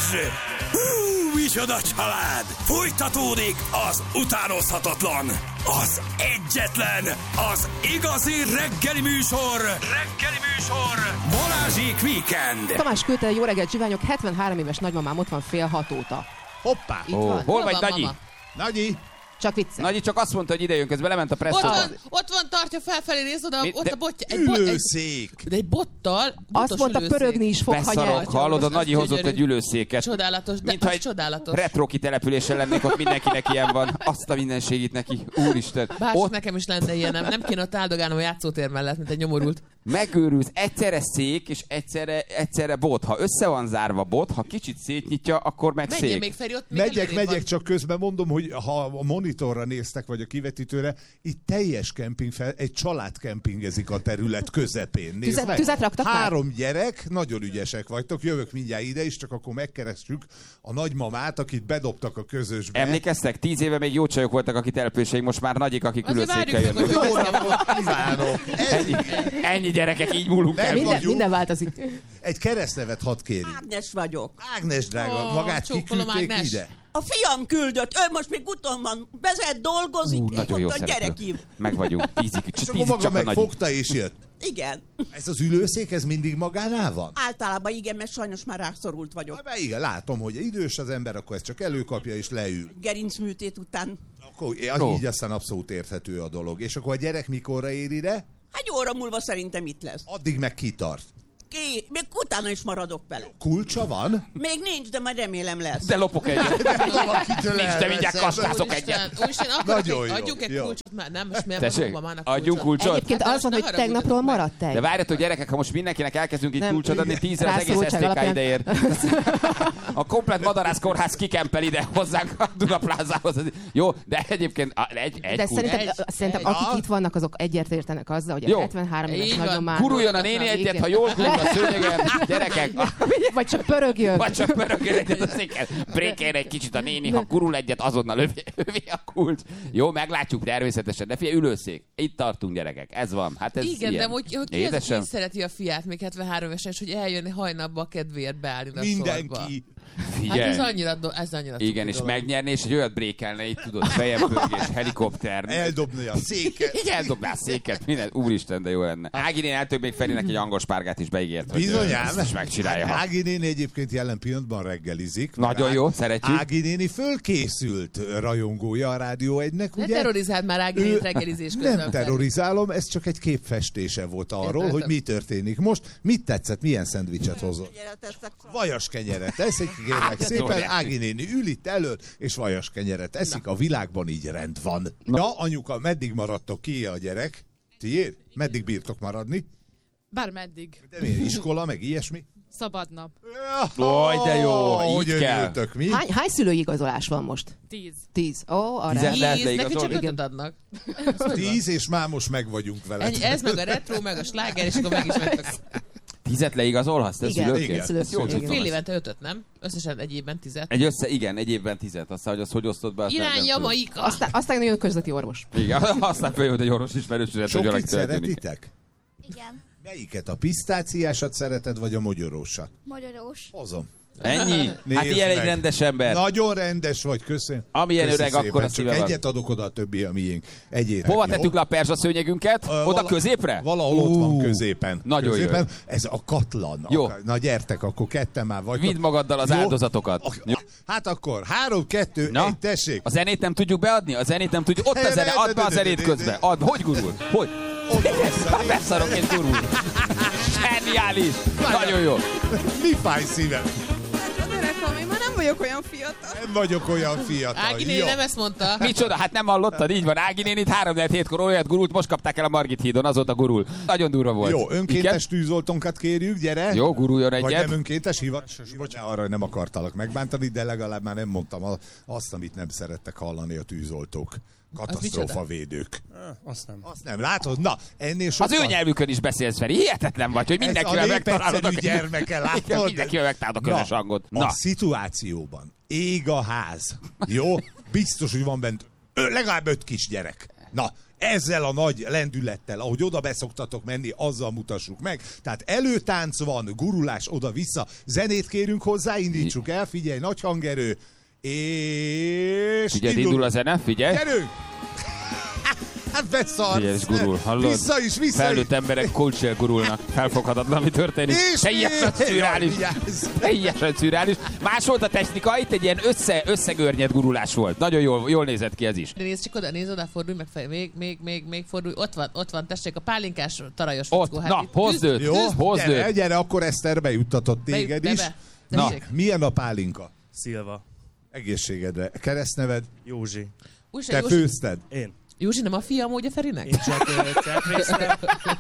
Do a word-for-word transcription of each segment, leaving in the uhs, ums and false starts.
Balázs! Hú, micsoda család! Folytatódik az utánozhatatlan, az egyetlen, az igazi reggeli műsor! Reggeli műsor! Balázsék Weekend! Tamás küldte, jó reggelt, zsiványok, hetvenhárom éves nagymamám ott van fél hat óta. Hoppá! Itt Ó, van. hol vagy, Nagyi? Nagyi! Csak vicce. Nagyi csak azt mondta, hogy ide jön, közben lement a presszóba. Ott van, ott van, tartja felfelé, nézd oda, Mi? ott De- a botja. Egy bot, egy, Ülőszék! de egy bottal, Azt mondta, pörögni is fog, ha Beszarok, nyer. hallod, a Most Nagyi azt hozott gyönyörű. egy ülőszéket. Csodálatos, de Mintha az egy csodálatos. retro kitelepülésen lennék, ott mindenkinek ilyen van. Azt a mindenségét neki, úristen. Bár Ott nekem is lenne ilyen, nem, nem kéne ott áldogálnom a játszótér mellett, mint egy nyomorult. megőrülsz, egyszerre szék, és egyszerre, egyszerre bot. Ha össze van zárva bot, ha kicsit szétnyitja, akkor meg Menjél szék. még, Feri, ott még Megyek, előrébb megyek, van. csak közben mondom, hogy ha a monitorra néztek, vagy a kivetítőre, itt teljes kemping fel, egy család kempingezik a terület közepén. Nézd Tüzet- meg. tüzet raktak már? Három gyerek, nagyon ügyesek vagytok, jövök mindjárt ide is, csak akkor megkeressük a nagymamát, akit bedobtak a közösbe. Emlékeztek? Tíz éve még jó csajok voltak a kitelepüléseink, most már Nagyik, akik Azért ülőszékkel várjuk meg, jönnek. hogy Jó napot kívánok! Ennyi, ennyi gyerekek, így múlunk el. Minden, vagyunk. minden változik. Egy keresztnevet hadd kérjük. Ágnes vagyok. Ágnes drága, Ó, magát csókolom, kiküldték Ágnes. ide. A fiam küldött, ő most még úton van, vezet, dolgozik, Ú, és nagyon jó mondta, gyere szereplő. ki. Meg vagyunk. Tízig, És akkor tízig maga csak a Nagyi. megfogta és jött. Igen. Ez az ülőszék, ez mindig magánál van? Általában igen, mert sajnos már rászorult vagyok. Hát, igen, látom, hogy idős az ember, akkor ezt csak előkapja és leül. Gerincműtét után. Akkor Ó. így aztán abszolút érthető a dolog. És akkor a gyerek mikorra ér ide? Egy óra múlva szerintem itt lesz. Addig meg kitart. Ki, még utána is maradok vele. Kulcsa van? Még nincs, de majd remélem lesz. De lopok egyet. Valakitől Nincs, de mindjárt kastázok Úristen, egyet. úristen, akarok Nagyon egy, jó, adjuk egy jó. kulcsot már, nem, most miért Tessék, adom mamának adjunk kulcsot? kulcsot. Egyébként Hát az van, most hogy ne tegnapról haragudjatok maradt tej. De várjatok, gyerekek, ha most mindenkinek elkezdünk itt Nem. kulcsot adni, tízre az egész Rászorultság es té ká alapján. ideér. A komplet Madarász kórház kikempel ide hozzánk a Dunaplázához. Jó, de egyébként a- egy, egy De kulcs. szerintem, Egy- szerintem egy- akik itt vannak, azok egyértenek azzal, hogy Jó. a hetvenhárom éves Így van. nagymamán... Guruljon a néni egyet, ha jól gurul a szőnyegen. Gyerekek, Vagy csak pörögjön. vagy csak pörögjön egyet a széken. Brékeljen egy kicsit a néni, ha gurul egyet, azonnal övé, övé a kulcs. Jó, meglátjuk természetesen. De figyelj, ülőszék. Itt tartunk, gyerekek. Ez van. Hát ez Igen, ilyen. de hogy, hogy ki az, Édesem. aki szereti a fiát, még hetvenhárom évesen, és hogy eljönni hajnalba a kedvéért beállni a sorba. Mindenki. Hát Figyelj. ez annyira, do- ez annyira Igen, cuki és dolog. megnyerni, és egy olyat brékelne, itt tudod, fejembőgés, helikopter. Eldobni a széket. Így eldobná a széket, minden. Úristen, de jó lenne. Ági néni eltök még Ferinek egy angol spárgát is beígért, hogy Bizonyám. ezt is megcsinálja. ha- Ági néni egyébként jelen pillanatban reggelizik. Nagyon Ág- jó, szeretjük. Ági néni fölkészült rajongója a Rádió egynek, Ne ugye? terrorizáld már Ági nénit reggelizés közben. Nem terrorizálom, ez csak egy képfestése volt arról, Értettem. hogy mi történik most. Mit tetszett, milyen szendvicset hozott? Gyere, teszek. Vajas kenyeret eszik, kérlek szépen, Ági néni ül itt előtt, és vajas kenyeret eszik, a világban így rend van. Na, anyuka, meddig maradtok ki a gyerek? Tiéd? Meddig bírtok maradni? Bármeddig. De miért, iskola, meg ilyesmi? Szabad nap. Oj, de jó, Hogy így kell. örültök, mi? Hány, hány szülői igazolás van most? Tíz. Tíz. Ó, arra. Tizen- lehet Tíz, neki leigazolni? csak ötöt adnak. Tíz, és már most meg vagyunk vele. Ennyi, ez meg a retro, meg a sláger, és akkor meg is vettek. Tízet leigazolhatsz, te Igen, szülőként? igen. szülőként, Jó, igen. tudom. Fél évente ötöt, nem? Összesen egy évben tizet. Egy össze, igen, egy évben tizet. Aztán, hogy az hogy osztod be? azt nem- Irány nem tudom. Jamaika! Aztán, aztán jön közleti orvos. Igen, aztán följött egy orvos ismerősödet, hogy Sokit alak történik. szeretitek? Igen, Melyiket? A pisztáciásat szereted, vagy a mogyorósat? magyarós. Hozom. Ennyi? Hát Nézd ilyen egy meg. rendes ember. Nagyon rendes vagy, köszönöm. Amilyen Köszi öreg, szépen. akkora Csak szíve van. egyet adok oda, a többi a miénk. Egyétek, Hova jó? tettük le a perzsa szőnyegünket? Ö, Oda vala- középre? Valahol ott van Ú, középen. Nagyon középen. jó. Ez a katlan. Jó. Ak- Na gyertek, akkor ketten már vagytok. Vidd magaddal az Jó? áldozatokat. Ak- Jó. Hát akkor három, kettő, Na? egy, tessék. A zenét nem tudjuk beadni? A zenét nem tudjuk? Ott a zene, add be a zenét közben. Add, hogy gurul? Hogy? Hát beszarok és gurul. Zseniális! Nagyon jó. Mi fáj szívem? Gyerekem, én már nem vagyok olyan fiatal. Nem vagyok olyan fiatal. Ági néni Jó. nem ezt mondta. Micsoda, hát nem hallottad? Így van. Ági nénit három hétkor olyat gurult, most kapták el a Margit hídon, azóta gurul. Nagyon durva volt. Jó, önkéntes tűzoltónkat kérjük, gyere. Jó, guruljon Vagy egyet. nem önkéntes hivatásos? Bocsánat, arra nem akartalak megbántani, de legalább már nem mondtam a- azt, amit nem szerettek hallani a tűzoltók. Katasztrófavédők. Azt nem. Azt nem látod? Na, ennél Az sokkal... ő nyelvükön is beszélsz, Feri. Hihetetlen vagy, hogy mindenkivel Ez a megtalálod a népegyszerű gyermeke, látod? Igen, mindenkivel megtalálod a közös Na, hangot. A Na, szituációban ég a ház. Jó? Biztos, hogy van bent ö, legalább öt kisgyerek. Na, ezzel a nagy lendülettel, ahogy oda beszoktatok menni, azzal mutassuk meg. Tehát előtánc van, gurulás oda-vissza, zenét kérünk hozzá, indítsuk el, figyelj, nagy hangerő, és... Figyelj, indul. indul a zene, figyelj. Gyerünk! Hát beszarsz! Figyelj, és gurul, hallod? Vissza is, vissza Felnőtt is. emberek kulcsél gurulnak. Felfoghatatlan, mi történik. És Teljesen még- szürreális. Jaj, vigyázz. Teljesen szürreális. Más volt a technika, itt egy ilyen össze, összegörnyed gurulás volt. Nagyon jól, jól nézett ki ez is. De nézd csak oda, nézd oda, fordulj meg fel, még, még, még, még fordulj. Ott van, ott van, tessék, a pálinkás tarajos fickó. Ott, na, itt hozd tűz- őt, Jó, hozd gyere, őt. gyere, akkor Eszter bejuttatott téged Be- is. be- Na, tessék. milyen a pálinka? Szilva. Egészségedre. Keresztneved? Józsi. Újsa, Te Józsi, főzted? Én. Józsi nem a fia amúgy a Ferinek? Én csak ö, cselfrésztem,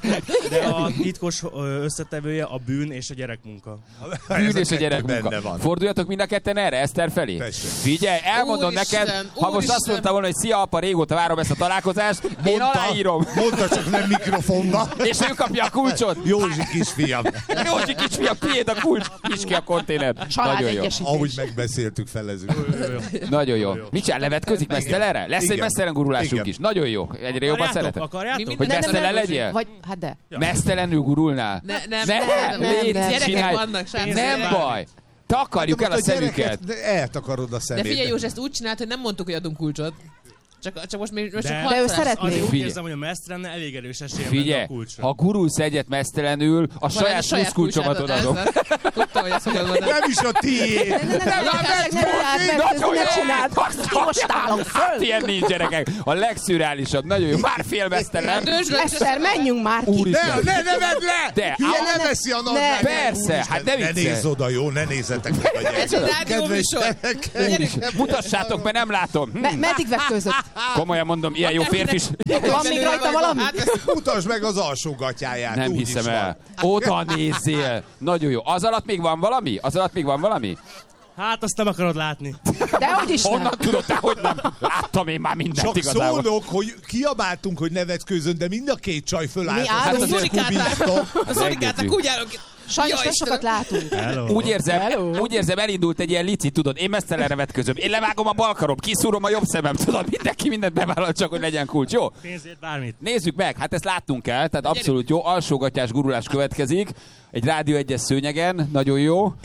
de a titkos ö, összetevője a bűn és a gyerekmunka. Bűn és a Benne gyerekmunka. van. Forduljatok mind a ketten erre, Eszter felé. Tessék. Figyelj, elmondom Úristen, neked, ha most úristen. azt mondta volna, hogy szia apa, régóta várom ezt a találkozást, én aláírom. Mondta, csak nem mikrofonba. És ő kapja a kulcsot. Józsi kisfiam. Józsi kisfiam, tiéd a kulcs, nyisd ki a konténert. Nagyon jó. Családegyesítés. Ahogy megbeszéltük, felezünk. Nagyon jó. Mit csinál, levetközik mesztelenre? Lesz egy Igen. mesztelen gurulásunk Igen. is. Nagyon jó. Egyre jobban Akarjátok? szeretem. Akarjátok? Mi Hogy minden- mesztelen nem, nem, legyél? Vagy, hát de. Mesztelenül gurulnál? Ne, nem, Ne, nem, nem, légy, nem. Gyerekek csinálj. vannak, srácok. Nem Bármi. baj. Takarjuk el a Most szemüket. gyereket eltakarod a De szemét. figyelj, Józsi, ezt úgy csinált, hogy nem mondtuk, hogy adunk kulcsot. Csak, csak most még most csak De- De ő harcolás. szeretné. Azért úgy Figyelj. érzem, hogy a mesztelenne elég erős esélye lenne Figyelj, a kulcsra. ha gurulsz egyet mesztelenül, a saját pluszkulcsomat odaadom. Tudtam, hogy ezt fogod mondani. Nem is a tiéd. Ne, ne, ne, ne, ne, Nagyon ne jó! csináld! Most állok Hát föl! ilyen nincs, gyerekek. A legszürálisabb. Nagyon jó. Már fél mesztelen. Eszter, menjünk már ki! Ne, Úristen. ne, ne vedd le! De, Hülye, á, ne veszi a ne, nadrág. persze, hát ne Ne viccelj. nézz oda, jó? Ne nézzetek oda, gyerek. Ez a rádióműsor. Kedves- Mutassátok, mert nem látom. Hm. Me- meddig vetközött? Komolyan mondom, ilyen jó férfi is. Van még rajta valami? Mutasd meg az alsó gatyáját. Nem úgy hiszem is van. el. Oda nézzél. Nagyon jó. Az alatt még van valami? Az alatt még van valami? Hát azt nem akarod látni. Dehogy is nem. Honnan tudod te, hogy nem? Láttam én már mindent Csak igazából. szólok, hogy kiabáltunk, hogy ne vetkőzön, de mind a két csaj fölállt. Mi Hát állunk? azért Unikálták. kubiztok. Az unikátak úgy állok. Sajnos Jaj, nem sokat látunk. Hello. Úgy érzem, úgy érzem, elindult egy ilyen lici, tudod, én mesztelenre vetközöm. Én levágom a bal karom, kiszúrom a jobb szemem, tudod, mindenki mindent bevállal, csak hogy legyen kulcs, jó? Pénzért bármit. Nézzük meg, hát ezt láttunk el, tehát abszolút jó, alsógatyás gurulás következik. Egy rádió egyes szőnyegen, nagyon jó.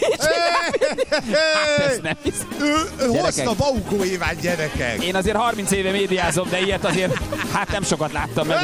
Hát ezt nem hiszem. Ő, ő Gyerekek. hozta Baukó Évát, gyerekek. Én azért harminc éve médiázom, de ilyet azért, hát nem sokat láttam meg.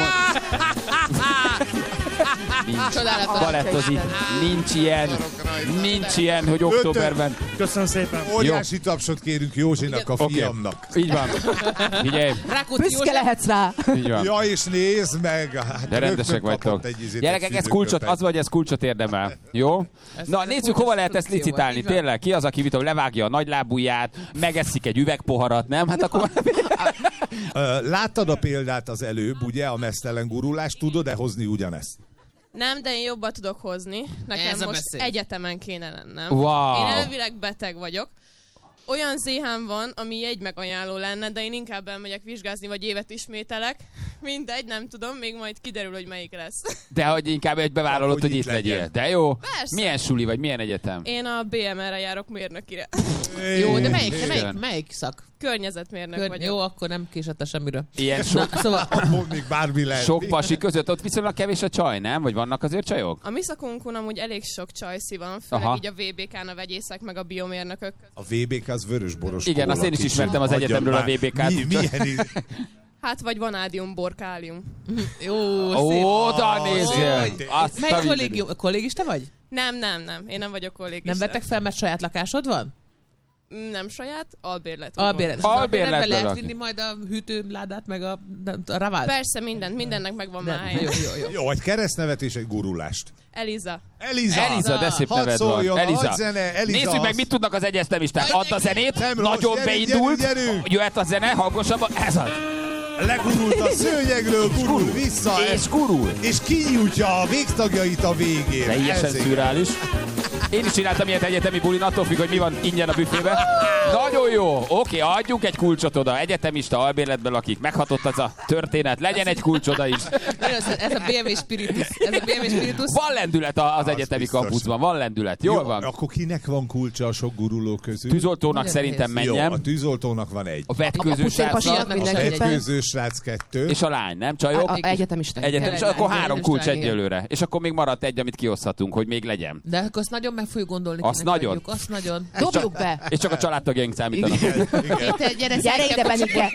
Nincs. Csodálatos. Balettozik. Nincs ilyen. Nincs ilyen, hogy októberben. Köszönöm szépen. Óriási tapsot kérünk Józsinak, a Oké. fiamnak. Így van. Figyelj, Rákóczi Büszke József. lehetsz rá. így van. Ja, és nézd meg. Hát De rendesek rögtön vagytok. kapott egy izét, Gyerekek, egy ez kulcsot, fűzőköpenyt. az vagy ez kulcsot érdemel. Jó? Na, ez nézzük, kulcsos hova lehet ezt produkció licitálni. volt, így van. Tényleg, ki az, aki mit tudom, levágja a nagylábúját, megeszik egy üvegpoharat, nem? Hát akkor... Ö, Láttad a példát az előbb, ugye, a mesztelen gurulást, tudod-e hozni ugyanezt? Nem, de én jobban tudok hozni. Nekem Ez a most beszéd. egyetemen kéne lennem. Wow. Én elvileg beteg vagyok. Olyan zéhám van, ami egy megajánló lenne, de én inkább elmegyek vizsgázni, vagy évet ismételek. Mindegy, nem tudom, még majd kiderül, hogy melyik lesz. De hogy inkább egy bevállalod, Hogy hogy itt itt legyél. legyen. De jó. Persze. Milyen suli vagy, milyen egyetem? Én a bé em er-re járok mérnökire. Jó, de melyik, de Igen. melyik, melyik szak? Környezetmérnök Kör, vagyok. jó, akkor nem késett semmiről. Ilyen sok, Na, szóval Abból még bármi lehet. sok pasi között ott viszonylag kevés a csaj, nem? Vagy vannak azért csajok? A mi szakunkon amúgy elég sok csajszi van, főleg Aha. így a vé bé kán, a vegyészek, meg a biomérnökök. A vé bé ká az vörösboros Igen, kóla azt én is kicsit. ismertem az Hagyjad egyetemről a már. vé bé ká-t. Mi, milyen íz- Hát vagy vanádium, borkálium. jó, szép. Oda nézzél! Szép. Azt Melyik a kollégium? Kollégista vagy? Nem, nem, nem. Én nem vagyok kollégista. Nem vettek fel, mert saját lakásod van? Nem saját, albérlet. Albérlet. Albérletben lehet lakni. vinni majd a hűtőládát, meg a, a ravát? Persze, mindent, mindennek megvan már Nem, helye. jó, jó, jó. Jó, egy keresztnevet és egy gurulást. Eliza. Eliza! Eliza, de szép Hadd neved van. szóljon, Eliza. hadd zene, Eliza Nézzük meg, az- mit tudnak az egyeztemisták. Add a zenét, Nem rossz, nagyon gyerünk, beindult. gyerünk, gyerünk. Jöhet a zene, hangosabban. Ez az. Legurult a szőnyegről, gurul vissza, És gurul. és kinyújtja a végtagjait a végére. Teljesen Ez igen. szürreális. Én is csináltam ilyet egyetemi bulin, attól függ, hogy mi van ingyen a büfébe. Nagyon jó. Oké, adjunk egy kulcsot oda. Egyetemista albérletben lakik. Meghatott az a történet. Legyen egy kulcs oda is. Ez a bé em vé Spiritus. Ez a bé em vé Spiritus. Van lendület az egyetemi kampuszban. Van lendület. Jól van. Akkor kinek van kulcsa a sok guruló közül? Tűzoltónak szerintem menjem. Jó, a tűzoltónak van egy. A vetkőző srácnak. A vetkőző srác kettő. És a lány, nem csajok? A, a egyetemista. Egyetemista. Akkor három kulcs egyelőre. És akkor még maradt egy, amit kioszthatunk, hogy még legyen. De akkor azt nagyon meg fogjuk gondolni. Azt nagyon. Adjuk, azt nagyon. Dobjuk be. És csak a családtagjaink számítanak. Igen, igen. Te, gyere, Gyere ide, Benike.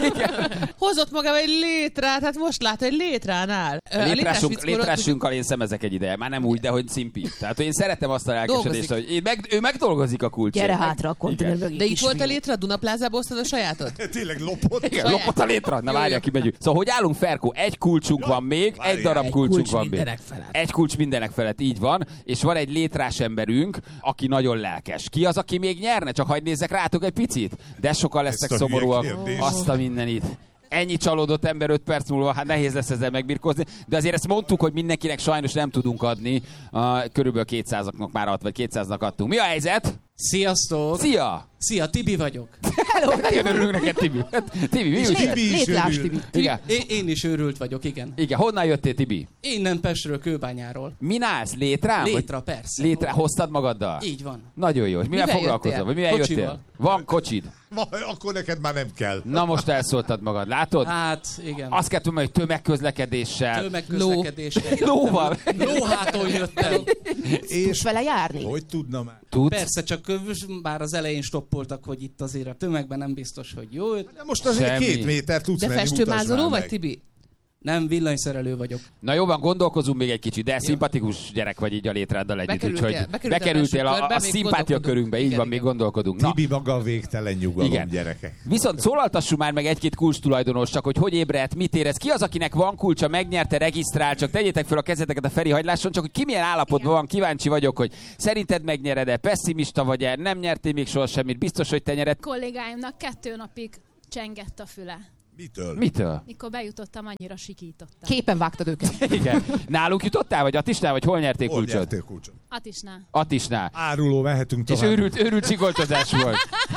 Hozott magával egy létrát, hát most lát, hogy létránál. Létrásunk, létrásunkkal én szemezek egy ideje. Már nem úgy, de hogy szimpi. Tehát én szeretem azt a lelkesedést, hogy én meg, ő megdolgozik a kulcsért. Gyere hátra a konténer mögé. De itt volt a létre a Dunaplázába, osztad a sajátod? Tényleg lopott. Igen, lopott a létre. Na várja, kimegyünk. Szóval hogy állunk, Ferkó? Egy kulcsunk van még, egy darab egy kulcsunk kulcs van még. mindenek felett. Egy kulcs mindenek felett, így van. És van egy létrás emberünk, aki nagyon lelkes. Ki az, aki még nyerne? Csak hagyd nézzek rátok egy picit. De sokan lesznek Ezt a szomorúak. hülye kérdés. Azt a mindenit. Ennyi csalódott ember öt perc múlva, hát nehéz lesz ezzel megbirkózni, de azért ezt mondtuk, hogy mindenkinek sajnos nem tudunk adni. Uh, körülbelül kétszázaknak már ad, vagy kétszáznak adtunk. Mi a helyzet? Sziasztok! Szia! Szia, Tibi vagyok. Hello, Nagyon örülünk neked, Tibi. Tibi, mi úgy? Tibi is Létlás, örül. Tibi. Igen. Én, én is őrült vagyok, igen. Igen, honnan jöttél, Tibi? Innen Pestről, Kőbányáról. Min állsz? Létrán? Létra, persze. Létre hoztad magaddal? Így van. Nagyon jó. És mivel, Mivel foglalkozol? jöttél? Vagy mivel Kocsival. jöttél? Van kocsid. Ma, akkor neked már nem kell. Na most elszóltad magad, látod? Hát, igen. Azt kell tudni, hogy tömegközlekedéssel. Tömegközlekedésre. Lóval. Lóháton jöttem. Tudsz vele járni? Hogy tudna már? Tudsz? Persze, csak bár az elején stoppoltak, hogy itt azért a tömegben nem biztos, hogy jó. De most azért Semmi. két méter tudsz De menni, mutasd festőmázoló már vagy, meg. Tibi? Nem, villanyszerelő vagyok. Na jó van, gondolkozunk még egy kicsit, de szimpatikus gyerek vagy így a létráddal együtt, Bekerültél- úgyhogy bekerültél bekerültél a a, körbe, a még szimpátia gondolkodunk. körünkbe, így Igen, van, igen. még gondolkodunk. Na, Tibi maga a végtelen nyugalom, Igen. gyerekek. viszont szólaltassuk már meg egy-két kulcs tulajdonos, csak hogy hogy ébredt, mit érez. Ki az, akinek van kulcsa, megnyerte, regisztrál, csak tegyétek fel a kezeteket a Feri hagylásson, csak hogy ki milyen állapotban van, kíváncsi vagyok, hogy szerinted megnyered-e, pessimista vagy-e, nem nyertél még soha semmit, biztos, hogy te nyered. Kollégáimnak kettő napig csengett a füle. Mitől? Mitől? Mikor bejutottam, annyira sikítottam. Képen vágtad őket. Igen. Nálunk jutottál, vagy Attisnál, vagy hol nyerték Hol kulcsot? nyertél kulcsot? Atisnál. Attisnál. Áruló, mehetünk És tovább. őrült, őrült csigoltozás volt.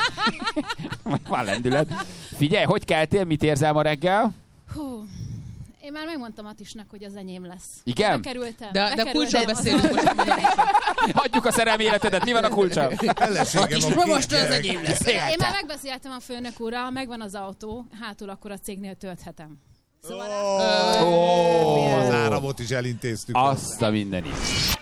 Van lendület. Figyelj, hogy keltél, mit érzel ma reggel? Hú. Én már megmondtam Atisnak, hogy az enyém lesz. Igen? Bekerültem. De, de bekerültem. kulcsról beszélünk most. Hagyjuk a szerelmi életedet, mi van a kulccsal? Feleségem a két Most az gyerek. enyém lesz. Én már megbeszéltem a főnök úrral, megvan az autó, hátul akkor a cégnél tölthetem. Szóval Ó, az áramot is elintéztük. Azt a mindenit.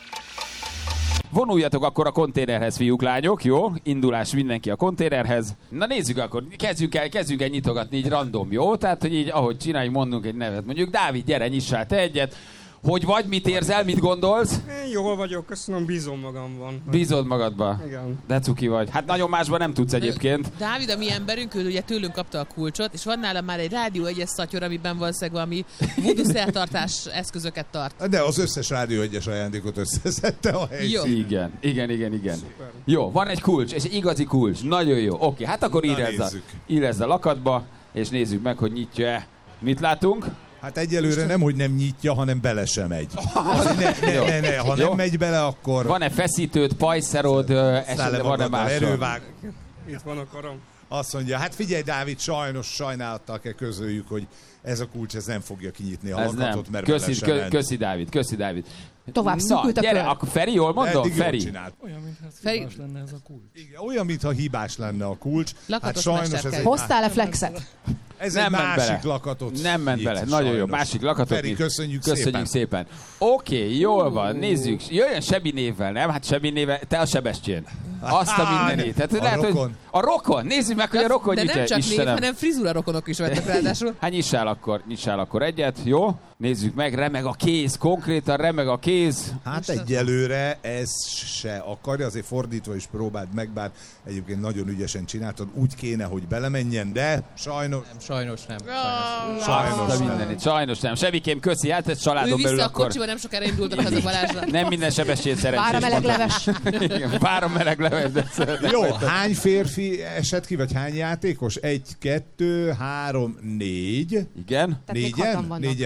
Vonuljatok akkor a konténerhez, fiúk, lányok, jó? Indulás mindenki a konténerhez. Na nézzük akkor, kezdjünk el, kezdjünk el nyitogatni így random, jó? Tehát, hogy így, ahogy csináljuk, mondunk egy nevet. Mondjuk, Dávid, gyere, nyissál te egyet. Hogy vagy, mit érzel, mit gondolsz? Én jól vagyok, köszönöm, bízom magamban. Bízod magadba. Igen. De cuki vagy. Hát nagyon másban nem tudsz egyébként. Dávid, a mi emberünk, ő ugye tőlünk kapta a kulcsot, és van nála már egy rádió egyes szatyor, amiben valószínűleg valami voodoo szertartás eszközöket tart. De az összes rádió egyes ajándékot összeszedte a helyszín. Jó. Igen, igen, igen, igen. Jó, van egy kulcs, és egy igazi kulcs. Nagyon jó. Oké, hát akkor Na, írezd a, nézzük. írezd a lakatba, és nézzük meg, hogy nyitja-e. Mit látunk? Hát egyelőre nem, hogy nem nyitja, hanem bele sem megy. Ne, Jó. ne, ne, ne. Ha Jó. nem megy bele, akkor... Van-e feszítőd, pajszerod, ö, esetleg van-e más? erővág. Itt van a karom. Azt mondja, hát figyelj, Dávid, sajnos sajnálattal kell közöljük, hogy ez a kulcs ez nem fogja kinyitni a Ez nem. lakatot, mert bele Köszi, sem kö, ment. köszi, Dávid, köszi, Dávid. Tovább Na, szűkült a gyere, kör. akkor Feri, jól mondom? Eddig jól Feri. csinált. Olyan, mintha ez Feri- hibás lenne ez a kulcs. Igen, olyan, mintha hibás lenne a kulcs. Hát Lakatos sajnos ez mesterkel. egy, Hoztál-e flexet? ez Nem egy ment másik bele. lakatot. Nem ment nyit, bele. Nagyon jó. sajnos. Másik lakatot. Feri, nyit. köszönjük, Köszönjük szépen. Oké, okay, jól van, nézzük. Jöjjön Sebi névvel, nem? Hát Sebi névvel, te a Sebestyén. Azt a mindenit. Hát, A lehet, hogy rokon. a rokon. Nézzük meg, hogy a rokon De nyitja. nem csak név, Istenem. hanem frizura rokonok is vettek ráadásul. Hát nyissál akkor, nyissál akkor egyet, jó? Nézzük meg, remeg a kéz, konkrétan remeg a kéz. Hát egyelőre ez se akarja, azért fordítva is próbáld meg, bár egyébként nagyon ügyesen csináltad, úgy kéne, hogy belemenjen, de sajnos, Nem, sajnos nem. Azt sajnos a nem. mindenit, sajnos nem. Sebikém, köszi, hát ez Ő családon belül vissza a akkor... kocsiba, nem sokára indultak haza Balázsra. Nem minden Sebestyén szerencsés. Vár a meleg mondom. leves. Igen, vár a meleg leves. De Jó, hány férfi esett ki, vagy hány játékos? Egy, kettő, három, négy. Igen. még Négyen? hatan vannak. Négyen Én próbáltak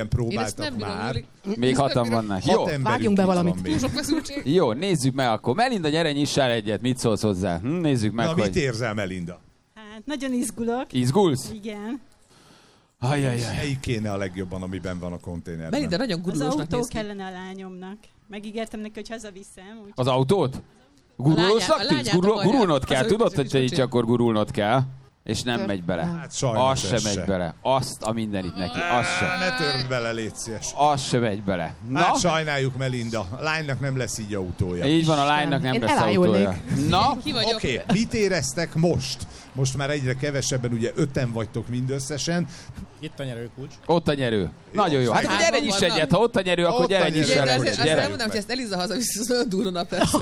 megtaláltak már. Még hatan vannak. Hat Jó. Vágjunk be valamit. Jó, nézzük meg akkor. Melinda, gyere, nyissál egyet. Mit szólsz hozzá? Hm, nézzük meg, Na, hogy... mit érzel, Melinda? Hát nagyon izgulok. Izgulsz? Igen. Ajajaj. Melyik kéne a legjobban, amiben van a konténerben? Melinda nagyon Az gurulósnak autó néz ki. kellene a lányomnak. Megígértem neki, hogy hazaviszem. Úgy... Az autót? Gurulósnak A lányát- tűnsz? a Gurul, lányát gurulnod akarja. kell. Az Tudod, ő hogy te így kicsi. akkor gurulnod kell. És nem megy bele. Hát sajnos Az sem ez megy se. bele. Azt a mindenit neki. Az sem. Ne törd bele, légy szíves. Az sem megy bele. Na? Hát sajnáljuk, Melinda. A lánynak nem lesz így autója. Így van, a lánynak nem Én lesz elájulnék. autója. Na? Ki vagyok? Oké, okay. Mit éreztek most? Most már egyre kevesebben, ugye öten vagytok mindösszesen. Itt a nyerőkulcs. Ott a nyerő. Nagyon jó. Hát Hárman gyere nyiss vannak. egyet. Ha ott a nyerő, akkor Ott gyere a nyiss nyerő. Igen, de el. azért azt Gyere. elmondom, hogy ezt Eliza hazavisz, az olyan durva nap lesz.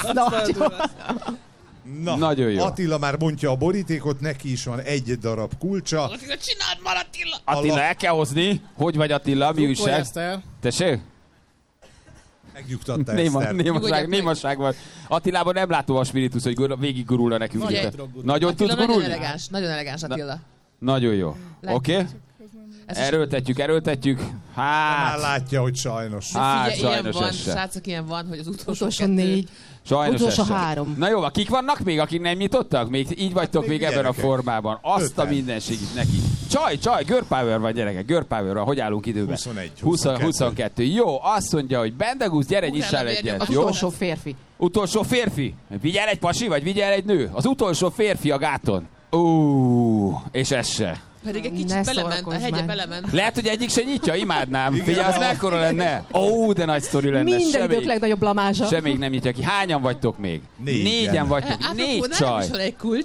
Na, Nagyon jó. Attila már bontja a borítékot, neki is van egy darab kulcsa. Attila, csináld már, Attila! Attila, el kell hozni. Hogy vagy Attila? Mi újság? ezt el. Tessék? Megnyugtatta Néma, Eszter. némaság, Nyugodjak meg. némaság van. Attilában nem látom a spiritus, hogy gur- végig gurulna nekünk. Figyelj. Nagyon, nagyon tudsz Attila nagyon gurulni? elegáns, nagyon elegáns Attila. Nagyon jó. Oké? Okay? Ez is- Erőltetjük, erőltetjük. Már Hát, látja, hogy sajnos. hát Figyelj, ilyen sajnos van, ez se. srácok, ilyen van, hogy az utolsó, Utolsó kettő- négy. Sajnos Utolsó ez se. három. Na jó, kik vannak még, akik nem nyitottak? Még így vagytok még még ebben a gyerekek. formában. Azt a Öten. mindenségit neki. Csaj, csaj, girl power van gyerekek, girl power van. Hogy állunk időben? huszonegy, húsz, huszonkettő. huszonkettő. Jó, azt mondja, hogy Bendegusz, gyere, Utána nyissál bérjük egyet. a Az Jó? utolsó férfi. Utolsó férfi. Vigyel egy pasi, vagy vigyel egy nő? Az utolsó férfi a gáton. Ú, és ez se. Pedig egy Ne kicsit belement, a szórakozz hegye már. belement. Lehet, hogy egyik se nyitja, imádnám. Igen. Figyelj, az mekkora lenne? Ó, de nagy sztori lenne. Minden Se idők még- legnagyobb blamázsa. Se még nem nyitja ki. Hányan vagytok még? Négyen. Négyen vagytok. Átlagon Négy nálam csaj. is van egy kulcs.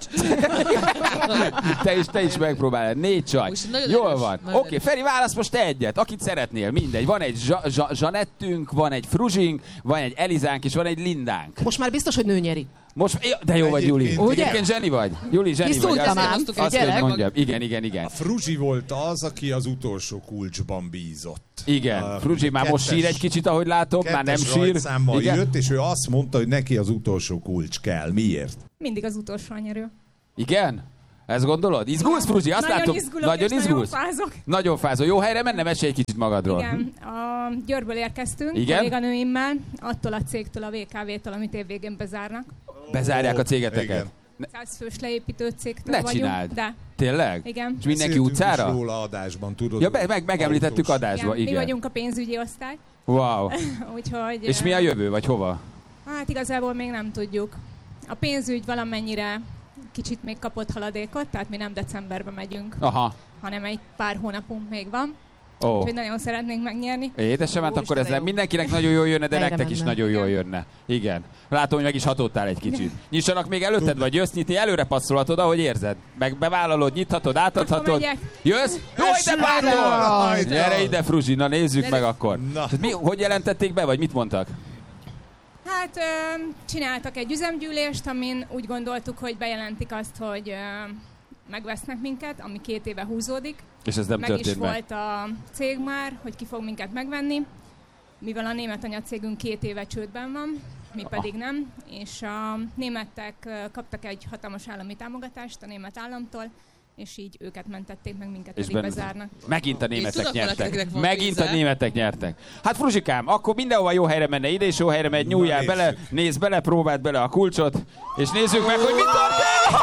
Te is, te is megpróbálod. Négy csaj. Most nagyon Jól erős, van. nagyon Oké, okay, Feri, válasz most te egyet. Akit szeretnél, mindegy. Van egy zsa- zsa- Zsanettünk, van egy Fruzsink, van egy Elizánk, és van egy Lindánk. Most már biztos, hogy nő nyeri. Most, ja, de jó vagy, Juli. Egyébként- Ugye? Egyébként zseni vagy. Juli, zseni vagy. Kiszúrtam Azt- ám, azt- a Azt kell, gyerek. hogy mondjam. Igen, igen, igen. A Fruzsi volt az, aki az utolsó kulcsban bízott. Igen. A Fruzsi már most kettes- sír egy kicsit, ahogy látom. Már nem kettes sír. rajtszámmal Igen. jött, és ő azt mondta, hogy neki az utolsó kulcs kell. Miért? Mindig az utolsó a nyerő. Igen? Ezt gondolod? Izgulsz, Fruzsi? Azt nagyon látom. izgulok, Nagyon és izgulsz? nagyon fázok. Nagyon fázol. Jó helyre menne? Mesélj egy kicsit magadról. Igen, a Győrből érkeztünk, Igen? kolléganőimmel, attól a cégtől, a vé ká vé-től, amit évvégén bezárnak. Bezárják a cégeteket. Igen. száz fős leépítő cégtől Ne vagyunk. csináld. De, Tényleg? igen. És mindenki Beszéltünk utcára? is róla adásban, tudod? Ja, meg, meg, megemlítettük autós. adásba, igen. Mi igen. vagyunk a pénzügyi osztály. Wow. Úgyhogy... És mi a jövő, vagy hova? Hát igazából még nem tudjuk. A pénzügy valamennyire kicsit még kapott haladékot, tehát mi nem decemberben megyünk, Aha. hanem egy pár hónapunk még van. Ó. Úgyhogy nagyon szeretnénk megnyerni. Édesem, hát Ó, akkor Isten, ez de nem jó. mindenkinek nagyon jól jönne, de Helyre nektek is menne. nagyon jól jönne. Igen. Látom, hogy meg is hatódtál egy kicsit. Nyissanak még előtted, vagy jössz nyitni, előre passzolhatod, ahogy érzed. Meg bevállalod, nyithatod, átadhatod. Akkor megyek. Jössz? Jó, ide Jaj, pártol! de- Gyere ide, Fruzsi, na nézzük Gyere. meg akkor. Na. Tehát mi, hogy jelentették be, vagy mit mondtak? Hát ö, csináltak egy üzemgyűlést, amin úgy gondoltuk, hogy bejelentik azt, hogy ö, megvesznek minket, ami két éve húzódik. És ez nem meg történt is meg. volt a cég már, hogy ki fog minket megvenni, mivel a német anyacégünk két éve csődben van, mi pedig nem, és a németek ö, kaptak egy hatalmas állami támogatást a német államtól, és így őket mentették meg, minket És pedig benne- bezárnak. Megint a És németek tudok nyertek. valakinek van Megint a pénze? németek nyertek. Hát Fruzsikám, akkor mindenhova jó helyre menne, ide is jó helyre megy, nyúljál nézzük. bele, nézd bele, próbáld bele a kulcsot, és nézzük meg, hogy mit történik!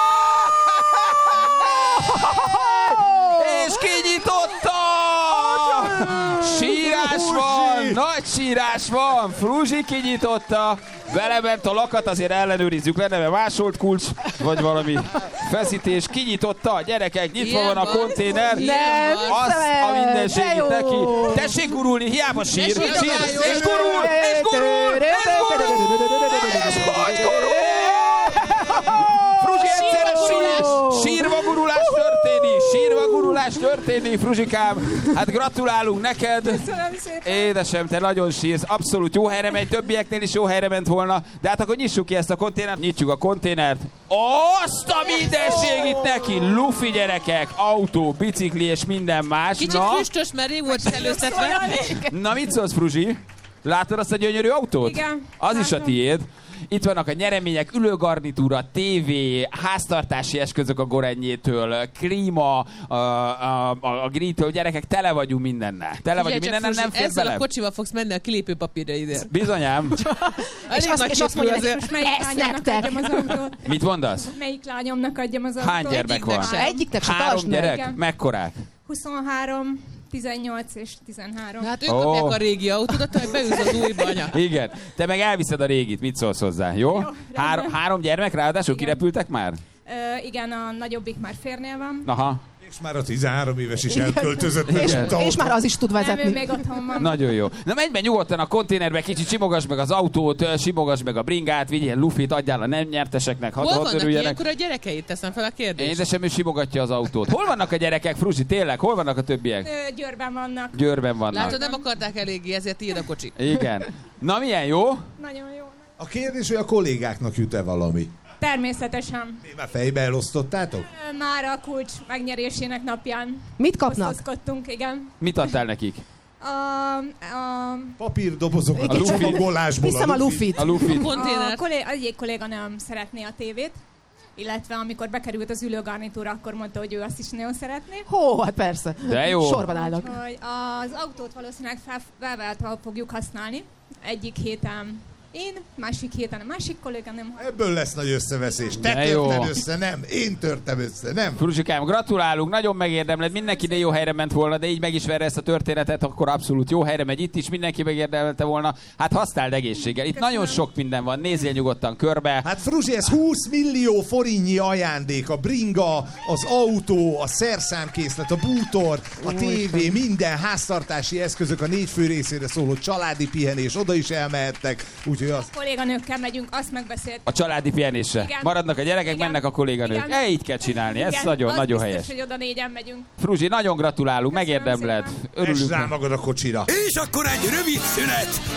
És kinyitotta! Sírás van, nagy sírás van, Fruzsi kinyitotta, belement a lakat, azért ellenőrizzük le, neve másolt kulcs, vagy valami feszítés, kinyitotta, gyerekek, nyitva Ilyen van a van. konténer, Ilyen van. azt a De mindenségit jó. neki. Tessék gurulni, hiába sír, sír, Ne sírjál, és gurul, és gurul, és gurul, és hogy gurul! Fruzsi egyszerre sír, sírva gurulás történik, sírva gurulás történik, Fruzsikám. Hát gratulálunk neked. Köszönöm szépen! Édesem, te nagyon sírsz, abszolút jó helyre megy, többieknél is jó helyre ment volna, de hát akkor nyissuk ki ezt a konténert, nyitjuk a konténert. Azt a mindenségit neki, lufi gyerekek, autó, bicikli és minden más. Kicsit Na, füstös, mert rég volt előszedve. na mit szólsz, Fruzsi? Látod azt a gyönyörű autót? Igen, Az is a látom. tiéd. Itt vannak a nyeremények, ülőgarnitúra, tévé, háztartási eszközök a Gorennyétől, klíma, a, a, a, a Green-től, gyerekek, tele vagyunk mindennel. Tele vagyunk mindennel, nem fér ezzel bele. a kocsival fogsz menni a kilépőpapírra ide. Bizonyám. És azt, és azt mondja, Most melyik lányomnak adjam az autót? Mit mondasz? Melyik lányomnak adjam az autót? Hány gyermek van? Egyiknek se Három tartsd meg. gyerek? Igen. Mekkorák? huszonhárom, tizennyolc és tizenhárom. Hát ők Ó. kapják a régi autót, hogy beülsz az újba, anya. Igen. Te meg elviszed a régit. Mit szólsz hozzá? Jó? Jó, Három, három gyermek ráadásul kirepültek már? Ö, igen, a nagyobbik már férnél van. Aha. És már a tizenhárom éves is elköltözött. És, megint és már az is tud Nem, ő vezetni. még otthon van. Nagyon jó. Na menj be nyugodtan a konténerbe, kicsit simogass meg az autót, simogass meg a bringát, vigyél lufit, adjál a nem nyerteseknek, hadd Hol hadd vannak örüljenek. ilyenkor a gyerekeit? Teszem fel a kérdést. Édesem, ő simogatja az autót. Hol vannak a gyerekek, Fruzsi, tényleg? Hol vannak a többiek? Ö, Győrben vannak. Győrben vannak. Látod, nem akarták eléggé, ezért tiéd a kocsi. Igen. Na milyen jó? Nagyon jó. A kérdés, hogy a kollégáknak jut-e valami? Természetesen. Mi már fejbe elosztottátok? Ö, Már a kulcs megnyerésének napján Mit kapnak? osztozkodtunk, igen. Mit adtál nekik? A, a, Papírdobozokat A a lufit. csomagolásból. Hiszem a lufit. A lufit. a Konténer. kollé, egyik kolléganőm szeretné a tévét, illetve amikor bekerült az ülőgarnitúra, akkor mondta, hogy ő azt is nagyon szeretné. Hó, hát persze. De jó. Sorban állnak. Hogy az autót valószínűleg fel- felváltva fogjuk használni. Egyik héten én, másik héten a másik kolléganőm. Ebből lesz nagy összeveszés. Te De jó. törted össze, nem. Én törtem össze, nem. Fruzsikám, gratulálunk, nagyon megérdemled, mindenki de jó helyre ment volna, de így megismerve ezt a történetet, akkor abszolút jó helyre megy itt is, mindenki megérdemelte volna. Hát használd egészséggel. Itt Köszönöm. nagyon sok minden van, nézzél nyugodtan körbe. Hát Fruzsi, ez húsz millió forintnyi ajándék. A bringa, az autó, a szerszámkészlet, a bútor, a tévé, minden háztartási eszközök, a négy fő részére szóló családi pihenés, oda is elmehettek. Úgyhogy az... Kolléganőkkel megyünk, azt megbeszélt. A családi pihenésre. Igen. Maradnak a gyerekek, Igen. mennek a kolléganők. Igen. E, így kell csinálni, ez Igen, nagyon, az nagyon biztos, helyes. hogy oda négyen megyünk. Fruzsi, nagyon gratulálunk, Köszönöm megérdemled. szépen. Esd Örülünk. rá magad a kocsira. És akkor egy rövid szünet.